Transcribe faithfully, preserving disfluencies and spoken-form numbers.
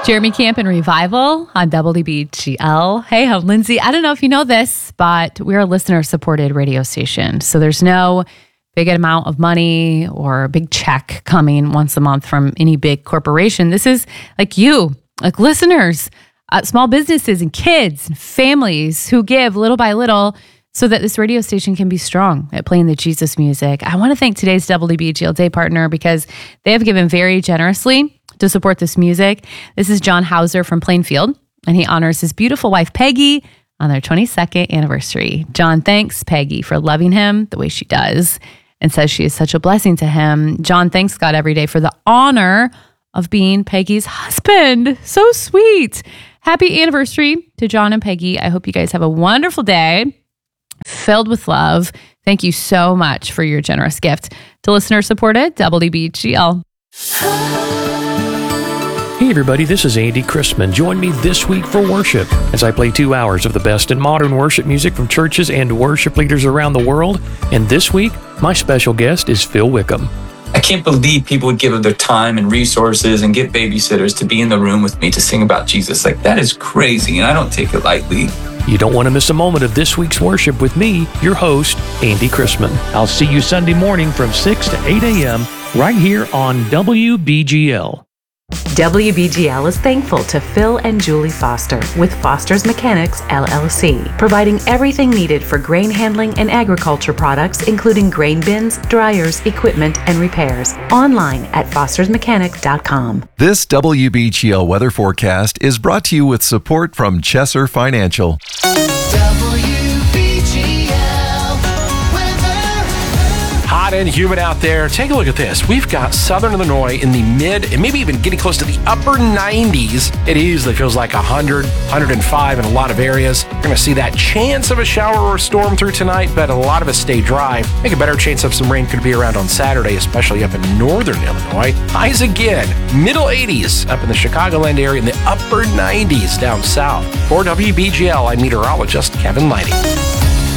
Jeremy Camp and Revival on W B G L. Hey, I'm Lindsay. I don't know if you know this, but we're a listener-supported radio station. So there's no big amount of money or a big check coming once a month from any big corporation. This is like you, like listeners, uh, small businesses and kids and families who give little by little so that this radio station can be strong at playing the Jesus music. I want to thank today's W B G L Day partner because they have given very generously to support this music. This is John Hauser from Plainfield, and he honors his beautiful wife, Peggy, on their twenty-second anniversary. John thanks Peggy for loving him the way she does and says she is such a blessing to him. John thanks God every day for the honor of being Peggy's husband. So sweet. Happy anniversary to John and Peggy. I hope you guys have a wonderful day filled with love. Thank you so much for your generous gift to listener-supported W B G L. Hey everybody, this is Andy Christman. Join me this week for worship as I play two hours of the best in modern worship music from churches and worship leaders around the world. And this week, my special guest is Phil Wickham. I can't believe people would give of their time and resources and get babysitters to be in the room with me to sing about Jesus. Like, that is crazy, and I don't take it lightly. You don't want to miss a moment of this week's worship with me, your host, Andy Christman. I'll see you Sunday morning from six to eight a.m. right here on W B G L. W B G L is thankful to Phil and Julie Foster with Foster's Mechanics, L L C, providing everything needed for grain handling and agriculture products, including grain bins, dryers, equipment, and repairs. Online at fosters mechanic dot com. This W B G L weather forecast is brought to you with support from Chesser Financial. Hot and humid out there. Take a look at this. We've got southern Illinois in the mid and maybe even getting close to the upper nineties. It easily feels like one hundred, one hundred five in a lot of areas. We're going to see that chance of a shower or a storm through tonight, but a lot of us stay dry. I think a better chance of some rain could be around on Saturday, especially up in northern Illinois. Highs again, middle eighties up in the Chicagoland area and the upper nineties down south. For W B G L, I'm meteorologist Kevin Lighty.